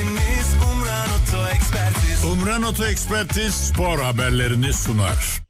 Güvendiğimiz Umran Oto Ekspertiz. Umran Oto Ekspertiz spor haberlerini sunar.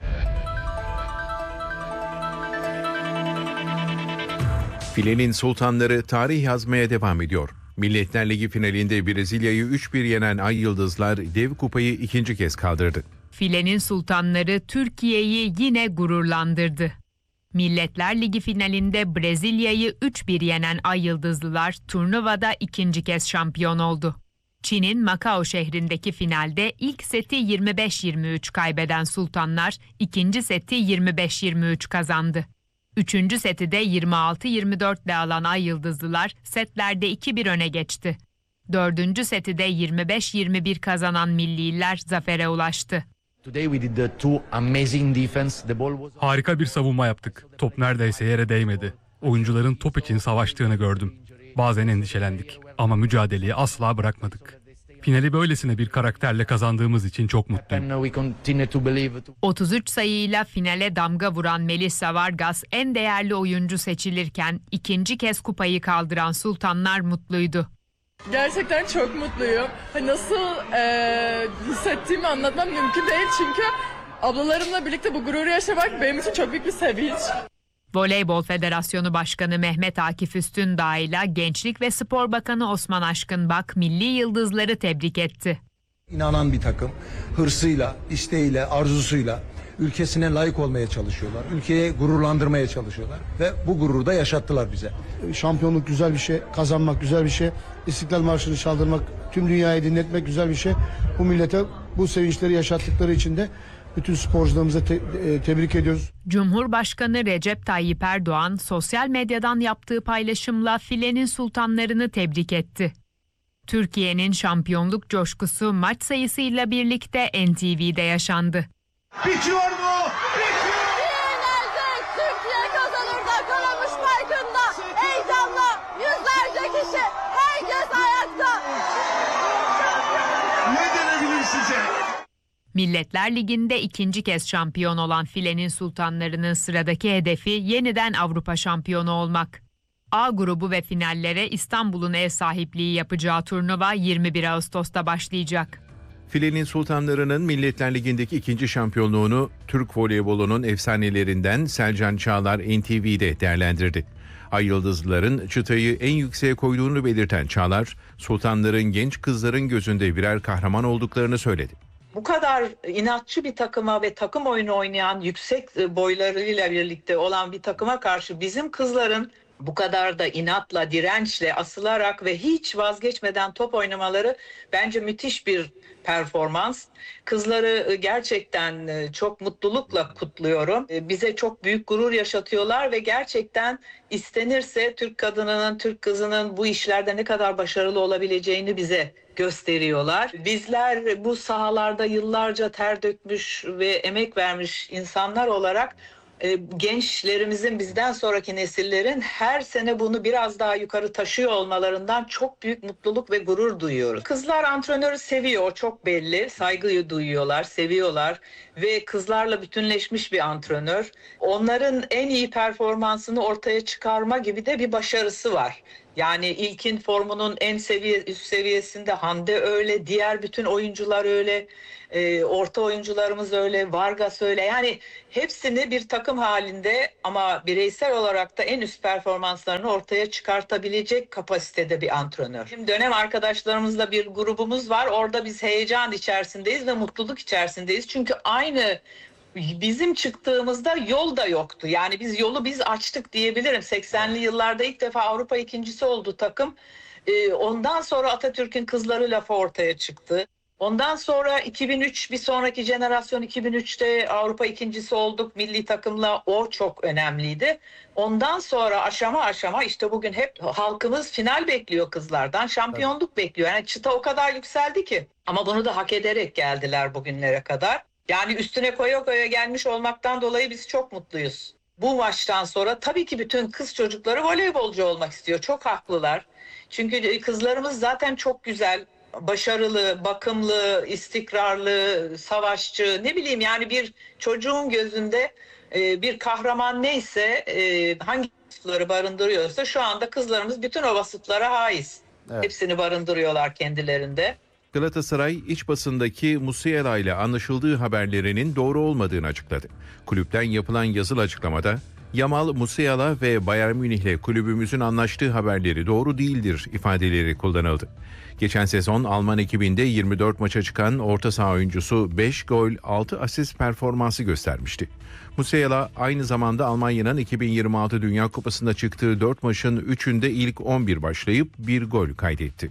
Filenin sultanları tarih yazmaya devam ediyor. Milletler Ligi finalinde Brezilya'yı 3-1 yenen Ay Yıldızlar dev kupayı ikinci kez kaldırdı. Filenin sultanları Türkiye'yi yine gururlandırdı. Milletler Ligi finalinde Brezilya'yı 3-1 yenen Ay Yıldızlılar turnuvada ikinci kez şampiyon oldu. Çin'in Macao şehrindeki finalde ilk seti 25-23 kaybeden sultanlar ikinci seti 25-23 kazandı. Üçüncü seti de 26-24 ile alan Ay Yıldızlılar setlerde 2-1 öne geçti. Dördüncü seti de 25-21 kazanan milliler zafere ulaştı. Harika bir savunma yaptık. Top neredeyse yere değmedi. Oyuncuların top için savaştığını gördüm. Bazen endişelendik ama mücadeleyi asla bırakmadık. Finali böylesine bir karakterle kazandığımız için çok mutluyum. 33 sayıyla finale damga vuran Melissa Vargas en değerli oyuncu seçilirken ikinci kez kupayı kaldıran sultanlar mutluydu. Gerçekten çok mutluyum. Nasıl hissettiğimi anlatmam mümkün değil çünkü ablalarımla birlikte bu gururu yaşamak benim için çok büyük bir sevinç. Voleybol Federasyonu Başkanı Mehmet Akif Üstündağ ile Gençlik ve Spor Bakanı Osman Aşkınbak milli yıldızları tebrik etti. İnanan bir takım, hırsıyla, isteğiyle, arzusuyla ülkesine layık olmaya çalışıyorlar. Ülkeye gururlandırmaya çalışıyorlar ve bu gururu da yaşattılar bize. Şampiyonluk güzel bir şey, kazanmak güzel bir şey, İstiklal Marşı'nı çaldırmak, tüm dünyayı dinletmek güzel bir şey. Bu millete bu sevinçleri yaşattıkları için de bütün sporcularımıza tebrik ediyoruz. Cumhurbaşkanı Recep Tayyip Erdoğan sosyal medyadan yaptığı paylaşımla filenin sultanlarını tebrik etti. Türkiye'nin şampiyonluk coşkusu maç sayısıyla birlikte NTV'de yaşandı. Bitiyor mu? Bitiyor! Finalde Türkiye kazanır da kalamış farkında. Heyecanla yüzlerce kişi, herkes ayakta. Ne denebilir size? Milletler Ligi'nde ikinci kez şampiyon olan filenin sultanlarının sıradaki hedefi yeniden Avrupa şampiyonu olmak. A grubu ve finallere İstanbul'un ev sahipliği yapacağı turnuva 21 Ağustos'ta başlayacak. Filenin sultanlarının Milletler Ligi'ndeki ikinci şampiyonluğunu Türk voleybolunun efsanelerinden Selcan Çağlar NTV'de değerlendirdi. Ay Yıldızlıların çıtayı en yükseğe koyduğunu belirten Çağlar, sultanların genç kızların gözünde birer kahraman olduklarını söyledi. Bu kadar inatçı bir takıma ve takım oyunu oynayan yüksek boylarıyla birlikte olan bir takıma karşı bizim kızların bu kadar da inatla, dirençle, asılarak ve hiç vazgeçmeden top oynamaları bence müthiş bir performans. Kızları gerçekten çok mutlulukla kutluyorum. Bize çok büyük gurur yaşatıyorlar ve gerçekten istenirse Türk kadınının, Türk kızının bu işlerde ne kadar başarılı olabileceğini bize gösteriyorlar. Bizler bu sahalarda yıllarca ter dökmüş ve emek vermiş insanlar olarak gençlerimizin, bizden sonraki nesillerin her sene bunu biraz daha yukarı taşıyor olmalarından çok büyük mutluluk ve gurur duyuyoruz. Kızlar antrenörü seviyor, o çok belli. Saygıyı duyuyorlar, seviyorlar ve kızlarla bütünleşmiş bir antrenör. Onların en iyi performansını ortaya çıkarma gibi de bir başarısı var. Yani ilkin formunun en üst seviyesinde Hande öyle, diğer bütün oyuncular öyle, orta oyuncularımız öyle, Vargas öyle. Yani hepsini bir takım halinde ama bireysel olarak da en üst performanslarını ortaya çıkartabilecek kapasitede bir antrenör. Şimdi dönem arkadaşlarımızla bir grubumuz var. Orada biz heyecan içerisindeyiz ve mutluluk içerisindeyiz. Çünkü aynı bizim çıktığımızda yol da yoktu. Yani biz açtık diyebilirim. 80'li yıllarda ilk defa Avrupa ikincisi oldu takım. Ondan sonra Atatürk'ün kızları lafı ortaya çıktı. Ondan sonra 2003 bir sonraki jenerasyon 2003'te Avrupa ikincisi olduk milli takımla. O çok önemliydi. Ondan sonra aşama aşama işte bugün hep halkımız final bekliyor kızlardan. Şampiyonluk bekliyor. Yani çıta o kadar yükseldi ki. Ama bunu da hak ederek geldiler bugünlere kadar. Yani üstüne koya koya gelmiş olmaktan dolayı biz çok mutluyuz. Bu maçtan sonra tabii ki bütün kız çocukları voleybolcu olmak istiyor. Çok haklılar. Çünkü kızlarımız zaten çok güzel, başarılı, bakımlı, istikrarlı, savaşçı, ne bileyim yani bir çocuğun gözünde bir kahraman neyse hangi vasıfları barındırıyorsa şu anda kızlarımız bütün o vasıflara haiz. Hepsini barındırıyorlar kendilerinde. Galatasaray iç basındaki Musiala ile anlaşıldığı haberlerinin doğru olmadığını açıkladı. Kulüpten yapılan yazılı açıklamada Yamal, Musiala ve Bayern Münih'le kulübümüzün anlaştığı haberleri doğru değildir ifadeleri kullanıldı. Geçen sezon Alman ekibinde 24 maça çıkan orta saha oyuncusu 5 gol 6 asist performansı göstermişti. Musiala aynı zamanda Almanya'nın 2026 Dünya Kupası'nda çıktığı 4 maçın 3'ünde ilk 11 başlayıp 1 gol kaydetti.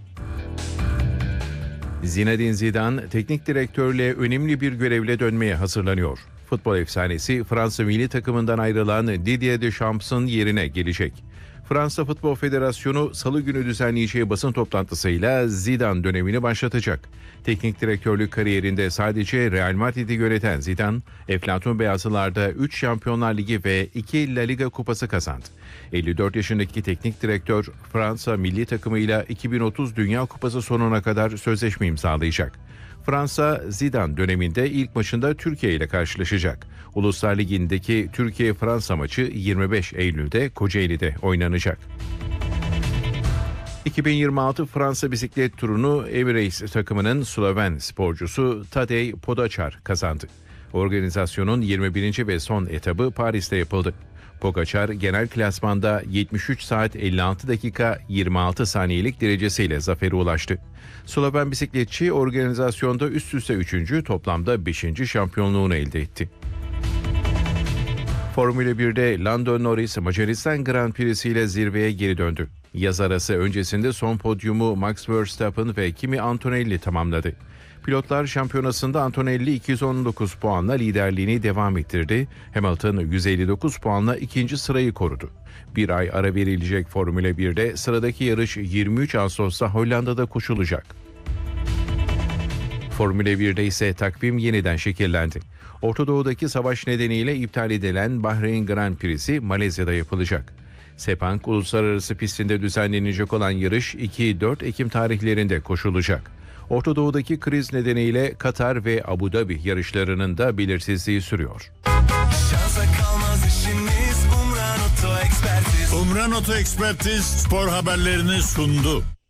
Zinedine Zidane teknik direktörle önemli bir görevle dönmeye hazırlanıyor. Futbol efsanesi Fransa milli takımından ayrılan Didier Deschamps'ın yerine gelecek. Fransa Futbol Federasyonu Salı günü düzenleyeceği basın toplantısıyla Zidane dönemini başlatacak. Teknik direktörlük kariyerinde sadece Real Madrid'i yöneten Zidane, Eflatun Beyazlılar'da 3 Şampiyonlar Ligi ve 2 La Liga kupası kazandı. 54 yaşındaki teknik direktör Fransa milli takımıyla 2030 Dünya Kupası sonuna kadar sözleşme imzalayacak. Fransa, Zidane döneminde ilk maçında Türkiye ile karşılaşacak. Uluslar Ligi'ndeki Türkiye-Fransa maçı 25 Eylül'de Kocaeli'de oynanacak. 2026 Fransa bisiklet turunu Emirates takımının Sloven sporcusu Tadej Pogačar kazandı. Organizasyonun 21. ve son etabı Paris'te yapıldı. Pogačar genel klasmanda 73 saat 56 dakika 26 saniyelik derecesiyle zafere ulaştı. Sloven bisikletçi organizasyonda üst üste 3. toplamda 5. şampiyonluğunu elde etti. Formula 1'de Lando Norris Macaristan Grand Prix'si ile zirveye geri döndü. Yaz arası öncesinde son podyumu Max Verstappen ve Kimi Antonelli tamamladı. Pilotlar şampiyonasında Antonelli 219 puanla liderliğini devam ettirdi. Hamilton 159 puanla ikinci sırayı korudu. Bir ay ara verilecek Formula 1'de sıradaki yarış 23 Ağustos'ta Hollanda'da koşulacak. Formula 1'de ise takvim yeniden şekillendi. Orta Doğu'daki savaş nedeniyle iptal edilen Bahreyn Grand Prix'si Malezya'da yapılacak. Sepang Uluslararası pistinde düzenlenecek olan yarış 2-4 Ekim tarihlerinde koşulacak. Orta Doğu'daki kriz nedeniyle Katar ve Abu Dhabi yarışlarının da belirsizliği sürüyor. Şansa kalmaz işimiz. Umran Oto Ekspertiz. Umran Oto Ekspertiz spor haberlerini sundu.